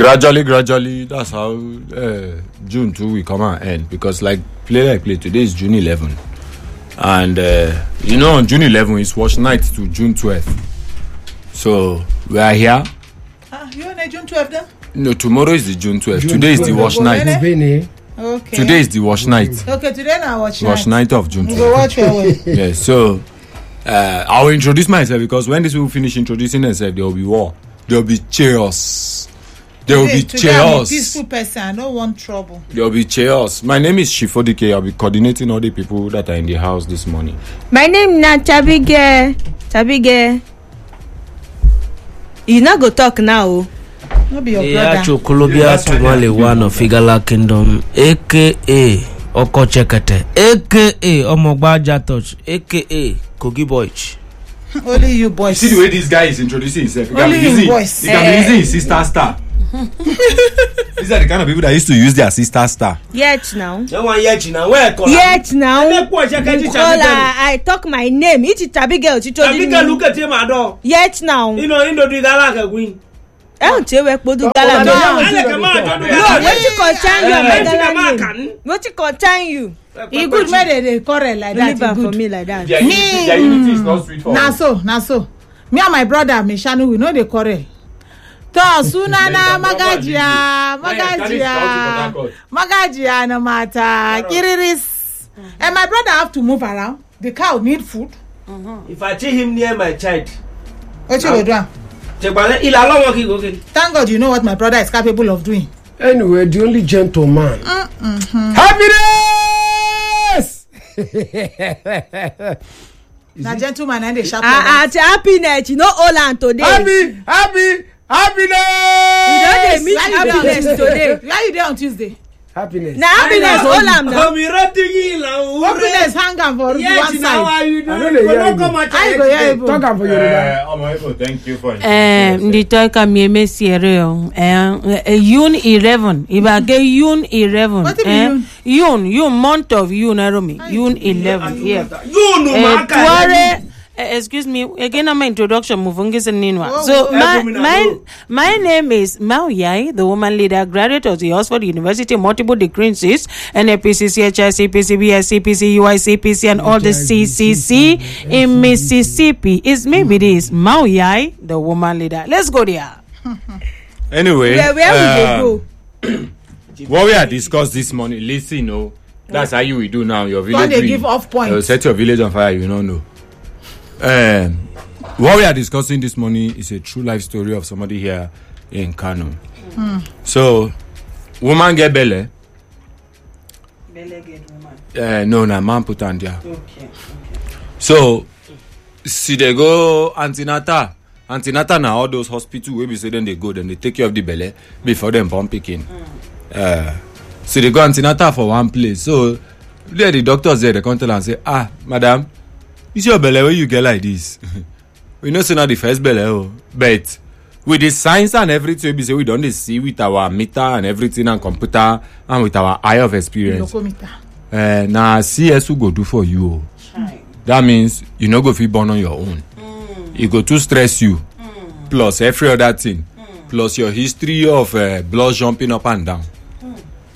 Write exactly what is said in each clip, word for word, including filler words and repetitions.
gradually, gradually, that's how uh, June two will come and end. Because like play like play, today is June eleventh. And uh, you know on June eleventh is wash night to June twelfth. So we are here. Ah, you on June twelfth then? No, tomorrow is the June twelfth. June today is the wash night. Okay. Today is the wash night. Okay, today now watch night. Wash night of June twelfth. Go watch your way. Yeah, so uh, I will introduce myself because when this will finish introducing themselves, there will be war. There will be chaos. There will be today I'm a chaos. peaceful person. I don't want trouble. There will be chaos. My name is Shifodike. I'll be coordinating all the people that are in the house this morning. My name is Chabige. Chabige. You not go talk now. No be your Yeah, brother. Chokolobia Tumale one of Figala Kingdom, aka Okochekete, aka Omogba Jatoch, aka Kogi Boych. Only you boys. See the way this guy is introducing himself. He can Only be using, him voice. he can be using his sister star. These are the kind of people that used to use their sister star. Yet now. No one yet now. Where? Yet now. Chabige, I talk my name. It's Chabige. Chabige, look at him, Ado. Yet now. You know, you know, do that like a queen. I don't tell where Podu Gala. No, what you concern you, my Gala name? What you concern you? He good made they quarrel like that. Leave am for me like that. Their unity, their unity is not sweet for Na us. so, na so. Me and my brother Meshanu, we know they quarrel. To sunana magajia, magajia, magajia no matter. Kiriris. And my brother have to move around. The cow need food. If I see him near my child, What you go do? Thank God you know what my brother is capable of doing. Anyway, the only gentleman. Mm-hmm. Happiness! Na gentleman and the sharp. Ah, ah, happiness. You know all and today. Happy, happy, happiness! You know they meet happiness today. Why you there on Tuesday? Happiness. Na happiness all am now. Happiness hang am for one side. I know they hear you. I go hear you. Talk am for Yoruba. Uh, thank you for Eh, ndi toka mieme siero. Eh, June eleven. Iba ge June eleven. What Eh, June? June, June month of June, Aromi. June eleven. Yeah. you know, Eh, Tuare. Uh, excuse me again. I'm introduction. Muvungi Ninwa. Oh, So oh, my oh. my my name is Mao Yai, the woman leader, graduate of the Oxford University, multiple degrees, N A P C C, H I C P C, B S C P C, U I C P C, and all the C C C in Mississippi. It's maybe this Mao Yai, the woman leader. Let's go there. Anyway, Where where uh, will they go? what we are discussed this morning, listen, no, that's how you will do now. Your village, they will- give off points. uh, set your village on fire. You don't know. Um, what we are discussing this morning is a true life story of somebody here in Kano. Hmm. So, woman get belly. Belly get woman. Uh, no, na man put on there. Okay. So, see they go antenatal. Antenatal now all those hospitals where we say then they go, then they take care of the belly before them born picking. Uh, so they go antenatal for one place. So, there the doctors there they come tell and say, ah, madam, is your belly where you get like this? We know it's not the first belly, oh, but with the science and everything, we say we don't see with our meter and everything and computer and with our eye of experience. Locometer. Uh, now C S will go do for you. Right. That means you no go feel born on your own. Mm. It go to stress you, Mm. plus every other thing, Mm. plus your history of uh, blood jumping up and down. Mm.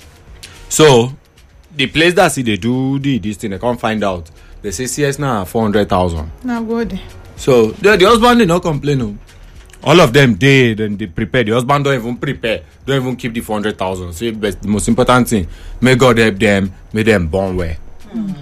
So the place that see they do the this thing, they can't find out. They say C S now four hundred thousand. Now go there. So the, the husband did not complain. No. All of them did and they prepare. The husband don't even prepare, don't even keep the four hundred thousand. So but the most important thing, may God help them, may them born well. Mm.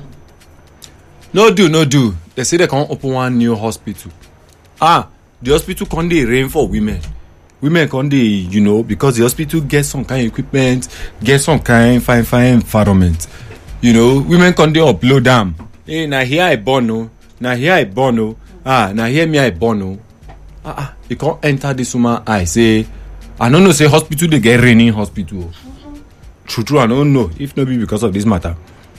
No do, no do. They say they can't open one new hospital. Ah, the hospital can't they rain for women. Women can't they, you know, because the hospital gets some kind of equipment, gets some kind of fine, fine environment. You know, women can't they upload them. Hey, now here I born no. Now here I born no. Ah, now here me I born no. Ah, ah, you can't enter this woman eye. Say, I don't know, say hospital they get raining hospital. Mm-hmm. True, true, I don't know. If not be because of this matter.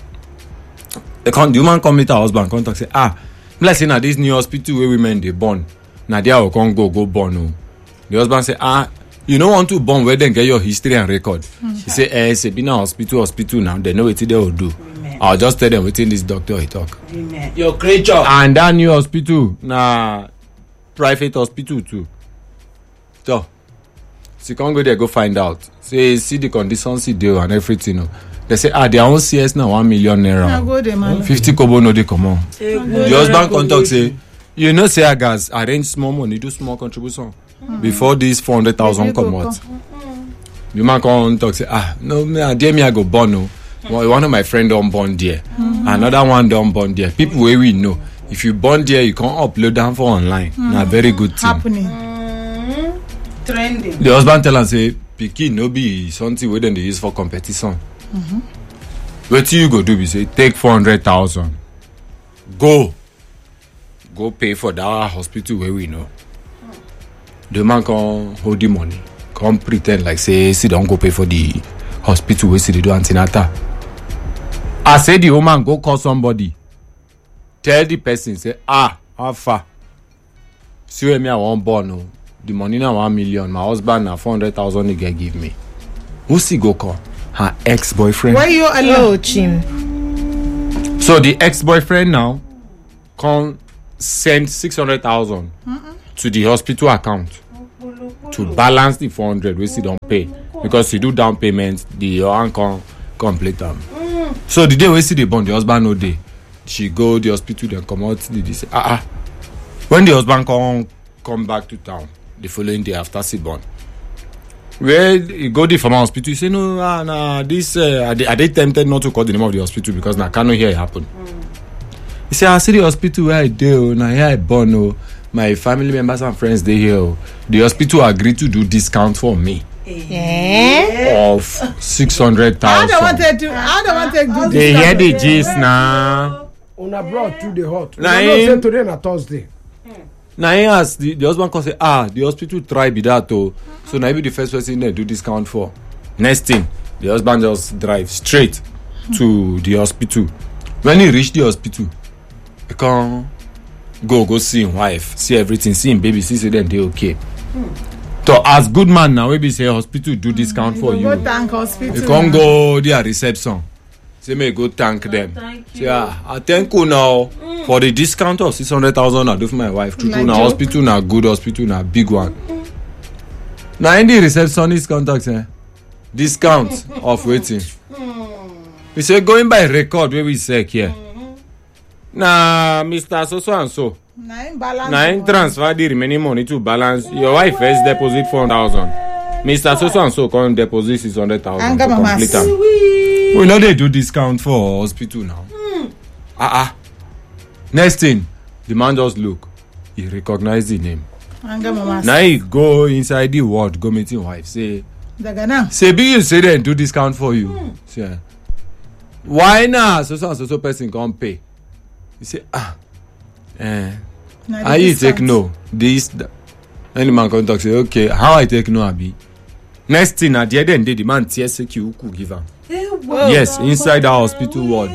The, con- the woman come meet her husband, come talk say, ah, let's say now this new hospital where women they born. Now they will come go go born. No. The husband say, ah, you don't want to born where then get your history and record. Mm-hmm. He say, eh, say be now hospital, hospital now. They know what they will do. Amen. I'll just tell them within this doctor he talk. Amen. Your creature. And that new hospital, na private hospital too. So, So you can't go there, go find out. Say, see the conditions he do and everything. No. They say, ah, their own C S now one million naira. Na go there, man. fifty kobo no they come on. The husband contact say, you know, say, guys, arrange small money, do small contribution. Mm. Before this four hundred thousand come out. The man come talk, say, ah, no, me, I dare me, I go born, no. Well, one of my friend don't born there. Mm-hmm. Another one don't born there. People where we know. If you born there, you can upload them for online. Mm-hmm. Na very good thing. Happening. Mm-hmm. Trending. The husband tell am say, pikin no be something wey dem dey use for competition. Mm-hmm. Wetin you go do be say, take four hundred thousand, go, go pay for that hospital where we know. The man come hold the money, come pretend like say, see don't go pay for the hospital where see they do antenatal. I say the woman go call somebody, tell the person say, ah, how far? See where me I want born no. The money now one million. My husband now four hundred thousand. He get give me. Who see go call? Her ex-boyfriend. Why you Oh, Chim. So the ex-boyfriend now can send six hundred thousand to the hospital account to balance the four hundred we see don't pay because he do down payment. The one can complete them. Mm. So the day we see the bond, the husband no day. She go the hospital then come out. They say ah ah. When the husband come come back to town. The following day after she born, where you go the from hospital, you say no, ah, nah, this uh, are, they, are they tempted not to call the name of the hospital because now cannot hear it happen. Mm. You say I see the hospital where I do, now here I born, oh, my family members and friends they here. Oh. The hospital agreed to do discount for me. Yeah. Of six hundred thousand. I don't want to. I don't want to do this. They hear the gist now. On abroad to the hot. Nah, Nah, say today na Thursday. Now he ask the, the husband can say, ah, the hospital try be that oh. So now be the first person they do discount for. Next thing, the husband just drive straight to the hospital. When he reach the hospital, he can go go see him wife, see everything, see him baby, see say then they okay. Hmm. So as good man now, we be say hospital do discount for you. Go thank hospital. You can't go their reception. Say me go thank them. Thank Say ah, I thank you now mm. for the discount of six hundred thousand. I do for my wife. True, true. Now hospital, now good hospital, now big one. Mm. Now in the receptionist contact, eh, discount of waiting. Mm. We say going by record where we say here. Mm-hmm. Now Mister So so and so. Nine balance. Nine transfer the remaining money to balance. Your wife first deposit four thousand. Mister So so and so can deposit six hundred thousand to complete them. We know they do discount for hospital now. Mm. Ah ah. Next thing, the man just look. He recognize the name. Now he go inside the ward, go meet his wife. Say, say, be you say they do discount for you. Mm. Say, why now? So so and so so person can't pay. He say, ah, eh. How you take no? This. That. Any man come talk say, okay, how I take no abi? Next thing at the end of the day, the man T S A Q could give him. Yes, inside our hospital ward.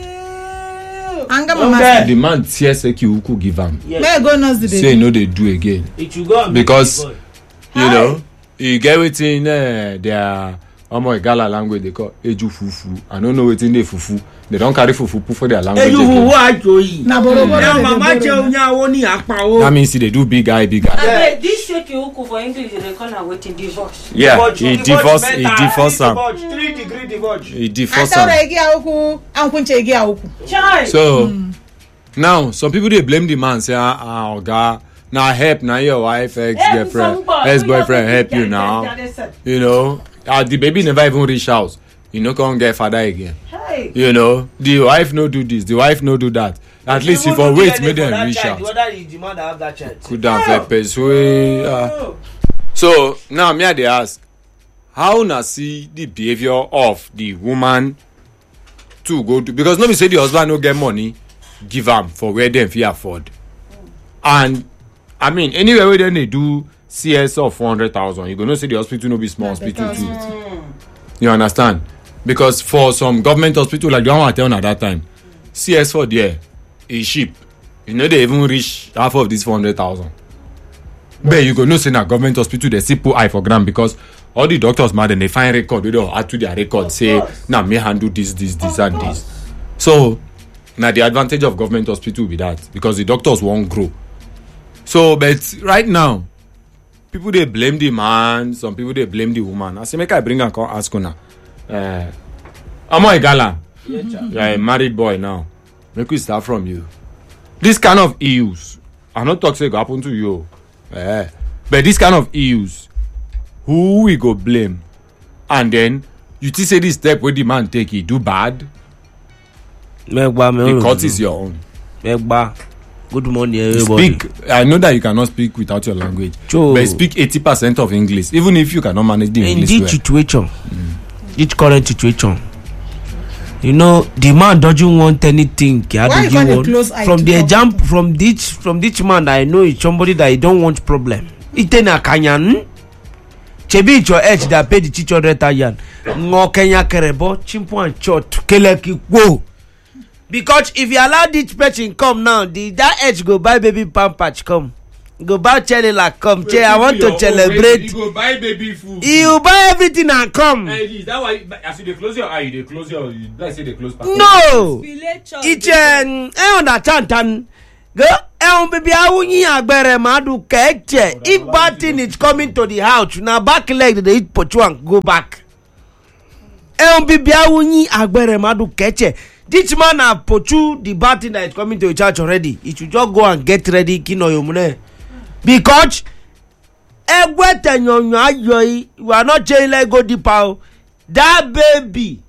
Okay. The man T S A Q could give him. May go nurse the say no, they do again. Because you know, you get within uh, their Omo Igala language they call Eju Fufu. I don't know what's in the Fufu. They don't carry Fufu for their language. That means they do big eye, big eye. Yeah. This shake you for English they call her waiting divorce. Yeah, he divorce, he divorce him. Three degree divorce. He divorce him. So mm. now some people they blame the man say ah oh, God. Now help now your wife ex girlfriend ex boyfriend help you now. You know, uh, the baby never even reach house. You know, can't get father again. Hey. You know, the wife no do this, the wife no do that. At least if I wait, make them reach out. Could have yeah. persuade. Uh. So now me they ask, how na see the behavior of the woman to go to because nobody say the husband no get money, give am for where them fit afford. And I mean, anywhere where then they do C S of four hundred thousand, you gonna say the hospital no be small hospital too. Mm. You understand? Because for some government hospital like the one I tell at that time, C S for there is cheap. You know they even reach half of this four hundred thousand. But you go no say na government hospital they still put eye for gram because all the doctors mad and they find record we don't add to their record say now me handle this this this and this. So now the advantage of government hospital be that because the doctors won't grow. So but right now people they blame the man, some people they blame the woman. I say make I bring and come ask una. Uh, Amo Igala, you're a married boy now. Make we start from you. This kind of issues, I'm not talking say go happen to you, uh, but this kind of issues, who we go blame, and then you think say this step where the man take it do bad. The cut is your own. Good morning, everybody. Speak. I know that you cannot speak without your language, True. but speak eighty percent of English, even if you cannot manage the In English this well. situation, mm. each current situation, you know, the man doesn't want anything. Why you gonna close eye From to the talk? jump from this from this man, I know it's somebody that he don't want problem. Itena kanyan. Chebi it's your edge that pay the teacher retayan. Ngo Kenya kerebo chimpo and short keleki wo. Because if you allow this person come now, the that edge go buy baby pampers come. Go buy cherry like come. Che, I want to celebrate. You go buy baby food. You buy everything and come. Is that why as you dey close your eye, you dey close your you like say they close pack? No. It's um eh understand tan. Go eh baby awunyi agbere madu keche. If bad thing is coming to the house, na back leg they eat pochuan go back. Eh baby awunyi agbere madu keche. This man have pochu the bad thing that is coming to the church already. He should just go and get ready kino yomune. Because egwete nyonyo ayoyi, you are not saying like go deeper. That baby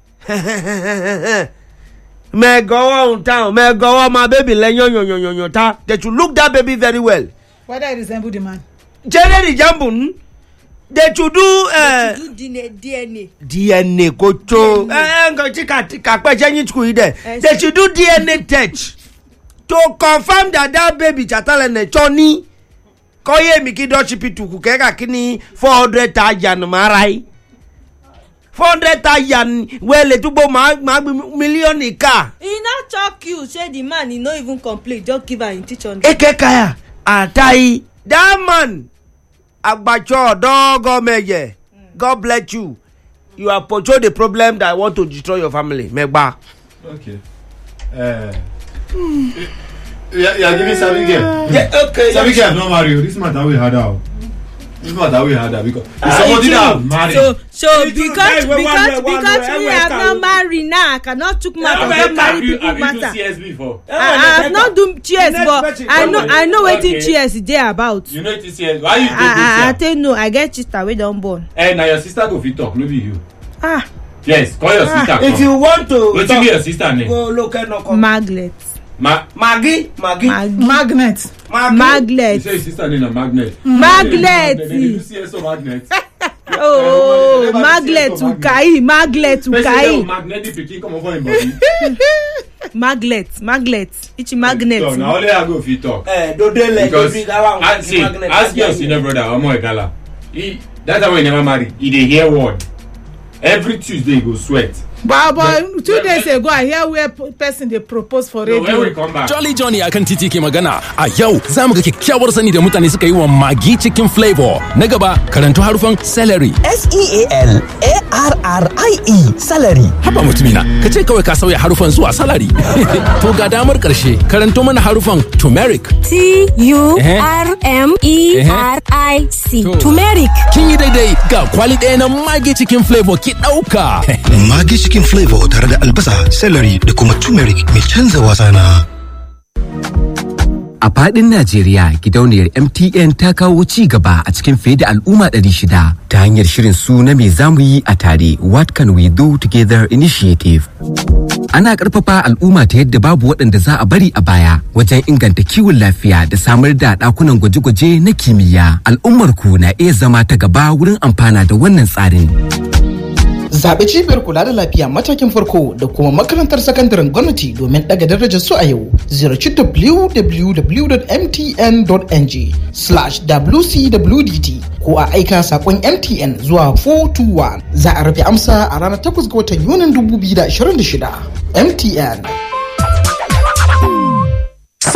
me go on town, me go on my baby le nyonyo nyonyo ta. They should look that baby very well. Whether it resemble the man. Jerry Jambun, they should do uh, do D N A. D N A kocho. Eh, ngo tika tika kwa jenyi chukui de. They should do D N A test to confirm that that baby chatale ne choni. Koye mikido chipitu kukeka kini four hundred thousand marai. four hundred thousand well tubo mag mag million ika. He not talk you say the man he no even complete just give her in teacher. Eke kaya atai that man agbacho dogo meje. God bless you. You have portrayed the problem that want to destroy your family. Megba. Okay. Uh, yeah, yeah, give me Sabi girl. Yeah, okay. Sabi girl, no Mario. This matter we had out. This matter we had out because if somebody that married. So so You do because guys wey because one way, one because way, we everywhere have can not we- married now, I cannot took matter Have of marry you people have you do matter. C S before? I, I have not do cheers, Next but person, I know one I know way. wetin Okay. cheers dey about. You know it is C S. Why you do I I I this? tell you no, I get sister wey don born. Eh, now your sister go fit talk, no be you. Ah, Yes, call your sister. If come. you want to What you be your sister name? go local no come. Maglet. Ma. Maggie, Maggie, Mag- Magnet. Maggie. You Maglet. say your sister name a magnet. Maglet. They dey do C S O magnet. Oh, Never maglet see it for ukai, maglet Person dey ukai. with magnetic pikin come over him body. Maglet, maglet. It's So magnet. now only I go fit talk. Eh, do they like Because baby that one? ask, see, magnet, ask your magnet. senior brother Omo Igala. He that time when he never marry, he dey hear word. Every Tuesday he go sweat. But, but two days ago, I hear where p- person they propose for So when we radio. come back. Jolly Johnny akan titi ke magana a yau za mu ga kyakkyawar sani da mutane suka yi wa magi cikin flavor. Na gaba karanto harufan celery. S E A L A R R I E salary. Haba mutumina, ka ce kawai ka sauya harufan zuwa salary. To ga damar karshe karanto mana harufan turmeric. T U R M E R I C. To. Turmeric. Kin yi daidai ga kwali ɗaya na magi cikin flavor ki ɗauka. Magi cikin flavor tare da albasa, celery da kuma turmeric mai canza wasa na. A faɗin Najeriya, gidauniyar M T N ta kawo ci gaba a cikin fiye da al'umma ɗari shida ta hanyar shirin su na me zamu yi a tare What Can We Do Together Initiative. Ana ƙarfafa al'umma ta yadda babu waɗanda za a bari a baya wajen inganta kiwon lafiya da samar da ɗakunan gwaje-gwaje na kimiyya. Al'ummar ku na iya zama ta gaba wurin amfana da wannan tsarin. Zaɓi cibiyar kula da lafiya matakin farko da kuma makarantar sakandaren gwamnati domin ɗaga darajar su a yau. Ziyarci w w w dot m t n dot n g slash w c w d t ko a aika saƙon M T N zuwa four two one. Za a rufe amsa a ranar takwas ga watan Yunin dubu biyu da ashirin da shida. M T N.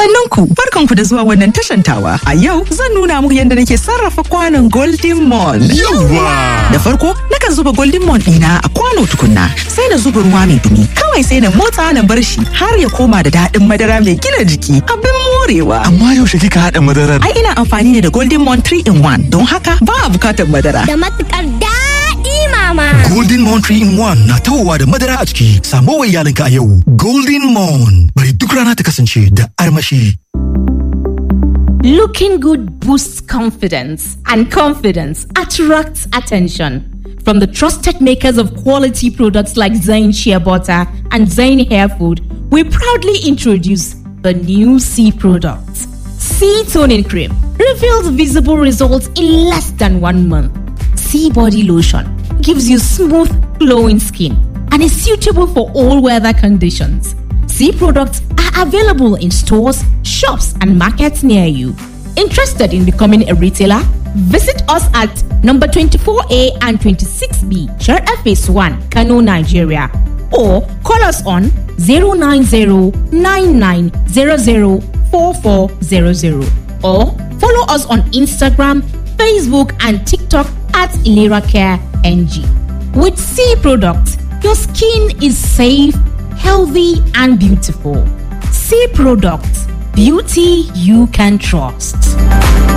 Sannan ku, barkan ku da zuwa wannan tashantawa. A yau zan nuna muku yadda nake sarrafa kwanon Golden Mon. Yawwa! Da farko, nakan zuba Golden Mon ɗina a kwano tukunna, sai na zuba ruwa mai dumi. Kawai sai na motsa na bar shi har ya koma da daɗin madara mai gina jiki. Abin morewa. Amma yaushe kika haɗa madarar? Ai ina amfani ne da Golden Mon three in one, don haka ba a bukatar madara. Da matukar daɗi mama. Golden Mon three in one na tawowa da madara a ciki. Samo wa iyalinka a yau. Golden Mon. Bari duk rana ta kasance da armashi. Looking good boosts confidence, and confidence attracts attention. From the trusted makers of quality products like Zain Shea Butter and Zain Hair Food, we proudly introduce the new C products. C Toning Cream reveals visible results in less than one month. C Body Lotion gives you smooth, glowing skin and is suitable for all weather conditions. C products are available in stores, shops, and markets near you. Interested in becoming a retailer? Visit us at number twenty-four A and twenty-six B, Sharada Phase one, Kano, Nigeria. Or call us on zero nine zero nine nine zero zero four four zero zero. Or follow us on Instagram, Facebook, and TikTok at Ilera Care N G. With C products, your skin is safe, healthy, and beautiful. C products, beauty you can trust.